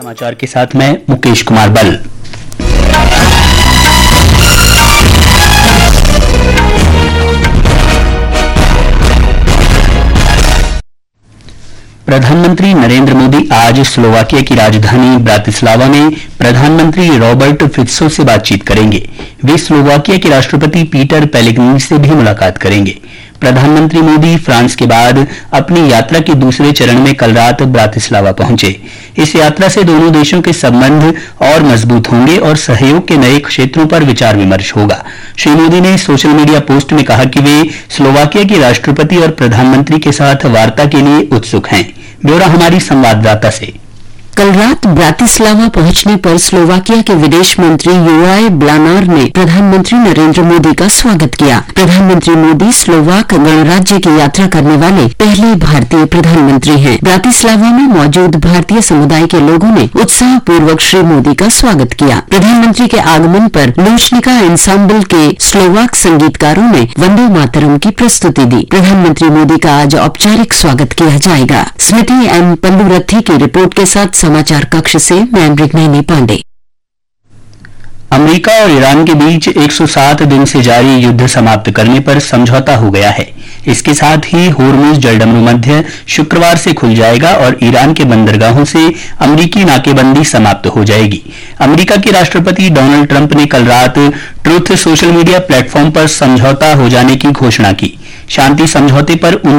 समाचार के साथ मैं मुकेश कुमार बल। प्रधानमंत्री नरेंद्र मोदी आज स्लोवाकिया की राजधानी ब्रातिस्लावा में प्रधानमंत्री रॉबर्ट फित्सो से बातचीत करेंगे। वे स्लोवाकिया के राष्ट्रपति पीटर पेलेग्रिनी से भी मुलाकात करेंगे। प्रधानमंत्री मोदी फ्रांस के बाद अपनी यात्रा के दूसरे चरण में कल रात ब्रातिस्लावा पहुंचे। इस यात्रा से दोनों देशों के संबंध और मजबूत होंगे और सहयोग के नए क्षेत्रों पर विचार विमर्श होगा। श्री मोदी ने सोशल मीडिया पोस्ट में कहा कि वे स्लोवाकिया के राष्ट्रपति और प्रधानमंत्री के साथ वार्ता के लिए उत्सुक हैं। ब्यौरा हमारी संवाददाता से। कल रात ब्रातिस्लावा पहुंचने पर स्लोवाकिया के विदेश मंत्री योआय ब्लानार ने प्रधानमंत्री नरेंद्र मोदी का स्वागत किया। प्रधानमंत्री मोदी स्लोवाक गणराज्य की यात्रा करने वाले पहले भारतीय प्रधानमंत्री हैं। ब्रातिस्लावा में मौजूद भारतीय समुदाय के लोगों ने उत्साहपूर्वक श्री मोदी का स्वागत किया। प्रधानमंत्री के आगमन पर लूशनिका एंसेम्बल के स्लोवाक संगीतकारों ने वंदे मातरम की प्रस्तुति दी। प्रधानमंत्री मोदी का आज औपचारिक स्वागत किया जाएगा। स्मृति एम पल्लूरथी की रिपोर्ट के साथ समाचार कक्ष से मैं मृगनयनी पांडे। अमेरिका और ईरान के बीच 107 दिन से जारी युद्ध समाप्त करने पर समझौता हो गया है। इसके साथ ही होर्मुज जलडमरू मध्य शुक्रवार से खुल जाएगा और ईरान के बंदरगाहों से अमेरिकी नाकेबंदी समाप्त हो जाएगी। अमेरिका के राष्ट्रपति डोनाल्ड ट्रंप ने कल रात ट्रुथ सोशल मीडिया प्लेटफॉर्म पर समझौता हो जाने की घोषणा की। शांति समझौते पर